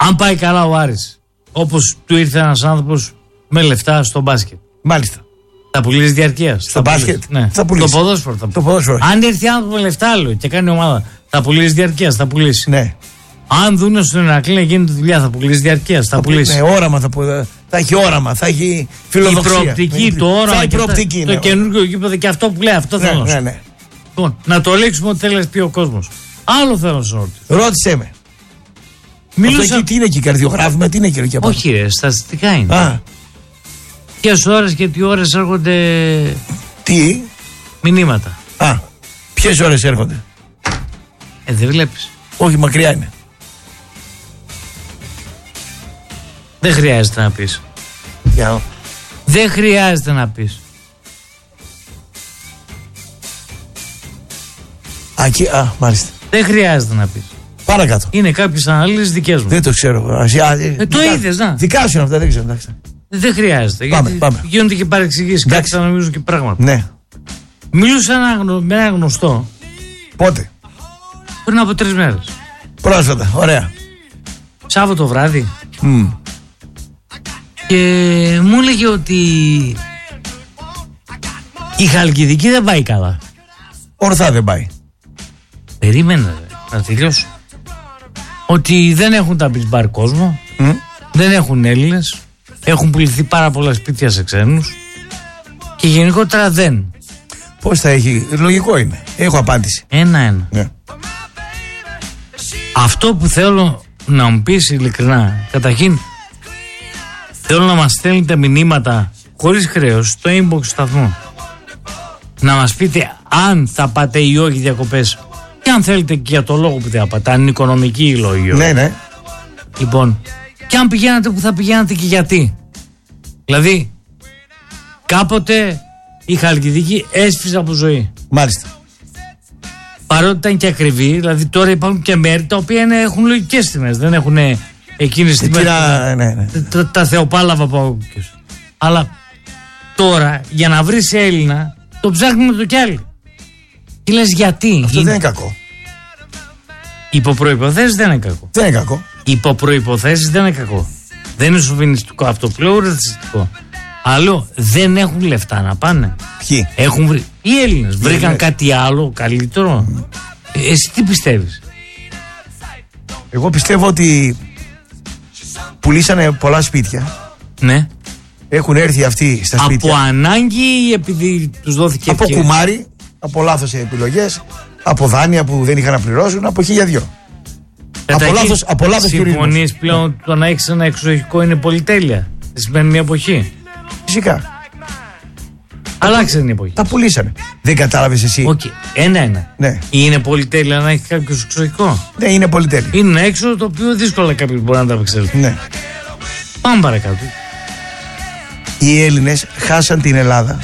Αν πάει καλά ο Άρης, όπως του ήρθε ένας άνθρωπος με λεφτά στο μπάσκετ. Μάλιστα. Θα πουλήσει διαρκείας. Στο μπάσκετ. Ναι. Θα πουλήσει. Το ποδόσφαιρο. Αν έρθει άνθρωπο με λεφτά άλλο και κάνει ομάδα, θα πουλήσει διαρκείας. Θα πουλήσει. Ναι. Αν δούνε στον Ηρακλή να γίνει τη δουλειά, θα πουλήσει διαρκείας. Θα πουλήσει. Ναι, όραμα θα έχει όραμα, θα έχει φιλοδοξία. Η προοπτική, το όραμα. Η προοπτική, το καινούργιο γήπεδο και αυτό που λέει. Αυτό θέλω να σου. Ναι. Λοιπόν, να το λέξουμε ότι θέλει να πει ο κόσμος. Άλλο θέλω να σου ρωτήσω. Ρώτησέ με. Μιλούσα... Αυτό εκεί, τι είναι εκεί, καρδιογράφημα, τι είναι εκεί. Όχι, ρε, στατιστικά είναι. Α. Ποιες ώρες και τι ώρες έρχονται. Τι. Μηνύματα. Α. Ποιες ώρες έρχονται. Δεν βλέπεις. Όχι, μακριά είναι. Δεν χρειάζεται να πεις. Δεν χρειάζεται να πεις. Μάλιστα. Δεν χρειάζεται να πεις. Παρακάτω. Είναι κάποιες αναλύσεις δικές μου. Δεν το ξέρω. Το είδες, να. Δικά σου είναι αυτά, δεν ξέρω. Εντάξει. Δεν χρειάζεται. Πάμε. Γίνονται και παρεξηγήσεις. Κάτι θα νομίζουν και πράγματα. Ναι. Μιλούσα με ένα γνωστό. Πότε. Πριν από 3 μέρες. Πρόσφατα. Ωραία. Σάββατο βράδυ. Και μου έλεγε ότι η Χαλκιδική δεν πάει καλά. Ορθά δεν πάει. Περίμενε να τελειώσω. Ότι δεν έχουν τα beach bar κόσμο, δεν έχουν Έλληνες, έχουν πουληθεί πάρα πολλά σπίτια σε ξένους και γενικότερα δεν. Πώς θα έχει, λογικό είναι. Έχω απάντηση. Ένα. Ναι. Αυτό που θέλω να μου πεις ειλικρινά, καταρχήν θέλω να μας στέλνετε μηνύματα χωρίς χρέος στο inbox του σταθμού. Να μας πείτε αν θα πάτε ή όχι διακοπές και αν θέλετε και για το λόγο που θα πάτε, αν είναι οικονομική η λόγη. Ναι. Λοιπόν, και αν πηγαίνατε που θα πηγαίνατε και γιατί. Δηλαδή, κάποτε η Χαλκιδική έσφιζε από ζωή. Μάλιστα. Παρότι ήταν και ακριβή, δηλαδή τώρα υπάρχουν και μέρη τα οποία έχουν λογικές τιμές, δεν έχουν εκείνες τιμές. Ναι. Τα θεοπάλαβα που. Αλλά τώρα για να βρεις Έλληνα το ψάχνουμε το κι άλλοι. Και λες γιατί. Αυτό δεν είναι κακό. Υπό προϋποθέσεις δεν είναι κακό. Δεν είναι κακό. Υπό προϋποθέσεις δεν είναι κακό. Δεν είναι σοβινιστικό αυτό που λέω, ρατσιστικό. Άλλο, δεν έχουν λεφτά να πάνε. Ποιοι? Έχουν βρει. Οι Έλληνες βρήκαν κάτι άλλο καλύτερο. Εσύ τι πιστεύεις? Εγώ πιστεύω ότι πουλήσανε πολλά σπίτια. Ναι. Έχουν έρθει αυτοί στα σπίτια. Από ανάγκη ή επειδή τους δόθηκε από ευκαιρία? κουμάρι, από λάθος επιλογές, από δάνεια που δεν είχαν να πληρώσουν, από 1002. Από λάθος συμφωνείς πλέον το να έχεις ένα εξοχικό είναι πολυτέλεια στη σημερινή εποχή? Φυσικά. Αλλάξε την εποχή. Τα πουλήσανε. Δεν κατάλαβες εσύ? Okay. Ένα. Ναι. Είναι πολυτέλεια να έχει κάποιο εξοχικό? Ναι, είναι πολυτέλεια. Είναι ένα έξοδο το οποίο δύσκολα κάποιος μπορεί να τα απεξέλθει. Ναι. Πάμε παρακάτω. Οι Έλληνες χάσαν την Ελλάδα.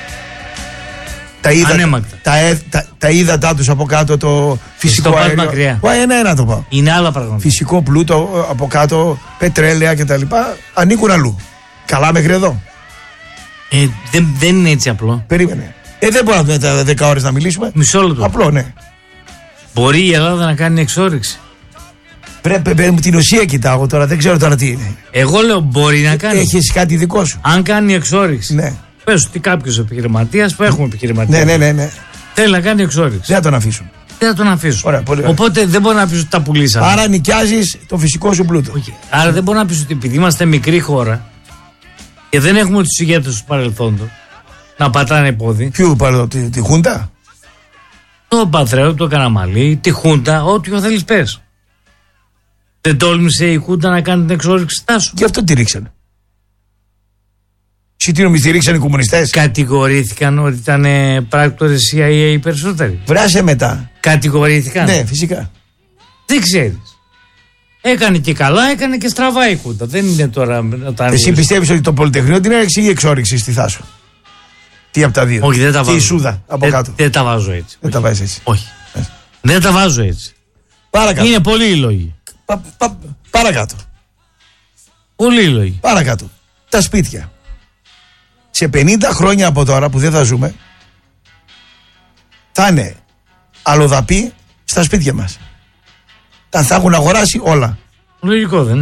Τα ύδατά τους από κάτω, το φυσικό αέριο. Μακριά. Ένα το πάω. Είναι άλλα πράγματα. Φυσικό πλούτο από κάτω, πετρέλαια κτλ. Ανήκουν αλλού. Καλά μέχρι εδώ. Δεν είναι έτσι απλό. Περίμενε. Δεν μπορούμε τα 10 ώρες να μιλήσουμε. Μισό λεπτό. Απλό, ναι. Μπορεί η Ελλάδα να κάνει εξόρυξη? Πρέπει την ουσία κοιτάω τώρα, δεν ξέρω τώρα τι είναι. Εγώ λέω μπορεί να κάνει. Έχεις κάτι δικό σου? Αν κάνει εξόρυξη. Ναι. Πες ότι κάποιος επιχειρηματίας που έχουμε επιχειρηματία. Ναι. Θέλει να κάνει εξόρυξη. Δεν θα τον αφήσουν. Δεν θα τον αφήσουν. Ωραία, πολύ ωραία. Οπότε δεν μπορεί να πεις ότι τα πουλήσαμε. Άρα νοικιάζεις το φυσικό σου πλούτο. Okay. Άρα δεν μπορεί να πεις ότι επειδή είμαστε μικρή χώρα και δεν έχουμε τους ηγέτες του παρελθόντος να πατάνε πόδι. Ποιου τη Χούντα? Το Πατρέο, το Καραμαλή, τη Χούντα, ό,τι θέλεις πες. Δεν τόλμησε η Χούντα να κάνει την εξόρυξη τάσου? Γι' αυτό τη ρίξανε. Τι νομίζεις, τη ρίξανε οι κομμουνιστές? Κατηγορήθηκαν ότι ήταν πράκτορες CIA οι περισσότεροι. Βράσε μετά. Κατηγορήθηκαν. Ναι, φυσικά. Δεν ξέρεις. Έκανε και καλά, έκανε και στραβά η Χούντα. Δεν είναι τώρα. Εσύ πιστεύεις ότι το Πολυτεχνείο την έριξε ή η εξόρυξη στη Θάσο? Τι από τα δύο? Όχι, δεν τα βάζω. Και η Σούδα από κάτω? Δεν τα βάζω έτσι. Δεν τα βάζεις έτσι? Όχι. Δεν τα βάζω έτσι. Παρακάτω. Είναι πολλοί οι λόγοι. Παρακάτω. Πολλοί οι λόγοι. Παρακάτω. Τα σπίτια. Σε 50 χρόνια από τώρα που δεν θα ζούμε, θα είναι αλλοδαποί στα σπίτια μας. Θα έχουν αγοράσει όλα. Λογικό δεν?